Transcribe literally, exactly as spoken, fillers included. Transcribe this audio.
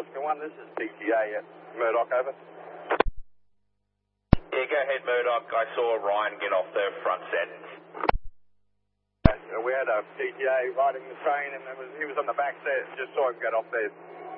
Oscar one, this is P T A at Murdoch, over. Yeah, go ahead, Murdoch. I saw Ryan get off the front set. Uh, we had a P T A riding the train, and it was, he was on the back set. Just saw him get off there.